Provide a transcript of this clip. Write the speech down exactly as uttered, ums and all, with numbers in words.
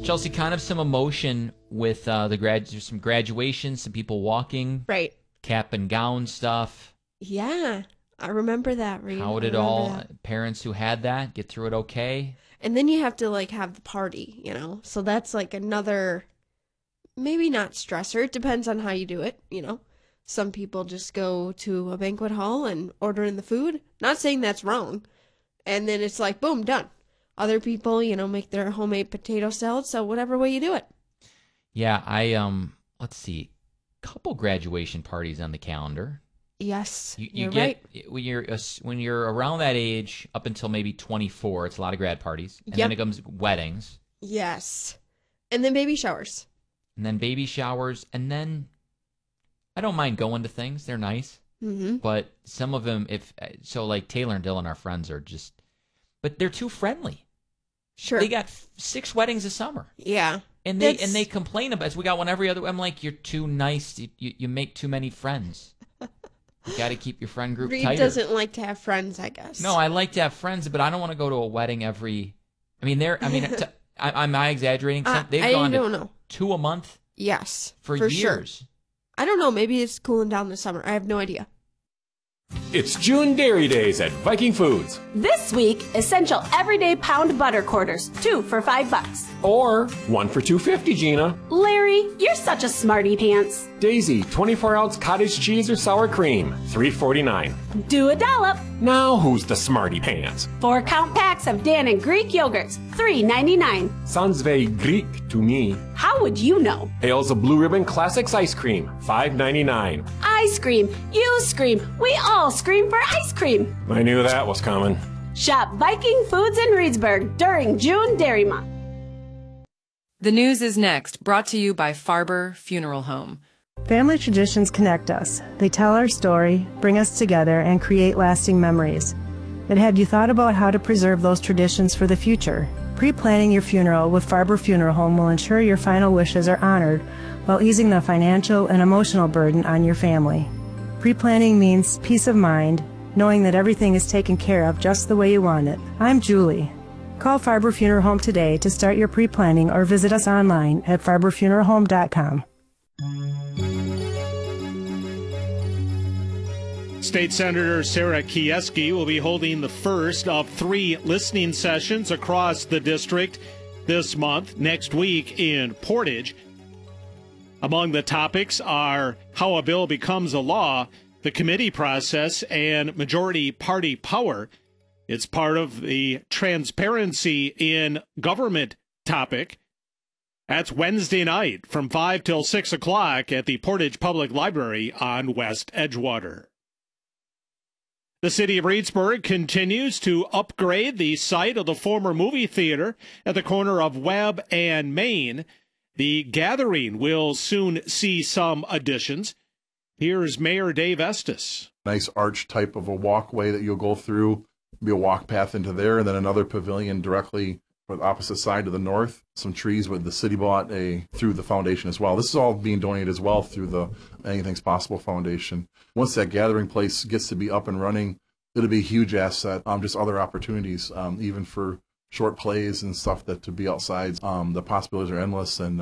Chelsea, kind of some emotion with uh, the grad, some graduation, some people walking, right? Cap and gown stuff. Yeah, I remember that. Reed. How did all that. Parents who had that get through it okay? And then you have to like have the party, you know. So that's like another, maybe not stressor. It depends on how you do it, you know. Some people just go to a banquet hall and order in the food. Not saying that's wrong. And then it's like, boom, done. Other people, you know, make their homemade potato salad. So whatever way you do it. Yeah, I, um, let's see, couple graduation parties on the calendar. Yes, you, you you're get, right. When you're, when you're around that age, up until maybe twenty-four, it's a lot of grad parties. And yep. then it comes weddings. Yes. And then baby showers. And then baby showers. And then I don't mind going to things. They're nice. Mm-hmm. But some of them, if so, like Taylor and Dylan, our friends, are just, but they're too friendly. Sure. They got f- six weddings a summer. Yeah. And they That's... and they complain about it. We got one every other. I'm like, you're too nice. You, you, you make too many friends. You got to keep your friend group Reed tighter. doesn't like to have friends, I guess. No, I like to have friends, but I don't want to go to a wedding every. I mean, they're. I mean, t- I, am I exaggerating? Uh, They've I gone don't to know. two a month. Yes, for, for years. Sure. I don't know. Maybe it's cooling down this summer. I have no idea. It's June Dairy Days at Viking Foods. This week, essential everyday pound butter quarters, two for five bucks. Or one for two fifty, Gina. Larry, you're such a smarty pants. Daisy, twenty-four ounce cottage cheese or sour cream, three forty-nine. Do a dollop. Now who's the smarty pants? Four count packs of Dan and Greek yogurts, three ninety-nine. Sounds very Greek to me. How would you know? Hales of Blue Ribbon Classics ice cream, five ninety-nine. I scream, you scream, we all scream for ice cream. I knew that was coming. Shop Viking Foods in Reedsburg during June Dairy Month. The news is next, brought to you by Farber Funeral Home. Family traditions connect us. They tell our story, bring us together, and create lasting memories. But have you thought about how to preserve those traditions for the future? Pre-planning your funeral with Farber Funeral Home will ensure your final wishes are honored while easing the financial and emotional burden on your family. Pre-planning means peace of mind, knowing that everything is taken care of just the way you want it. I'm Julie. Call Farber Funeral Home today to start your pre-planning or visit us online at farber funeral home dot com. State Senator Sarah Kieski will be holding the first of three listening sessions across the district this month, next week in Portage. Among the topics are how a bill becomes a law, the committee process, and majority party power. It's part of the transparency in government topic. That's Wednesday night from five till six o'clock at the Portage Public Library on West Edgewater. The city of Reedsburg continues to upgrade the site of the former movie theater at the corner of Webb and Main. The Gathering will soon see some additions. Here's Mayor Dave Estes. Nice arch type of a walkway that you'll go through. Be a walk path into there, and then another pavilion directly for the opposite side to the north. Some trees with the city bought a through the foundation as well. This is all being donated as well through the Anything's Possible Foundation. Once that gathering place gets to be up and running, it'll be a huge asset. Um, just other opportunities, um, even for short plays and stuff that to be outside. Um, the possibilities are endless, and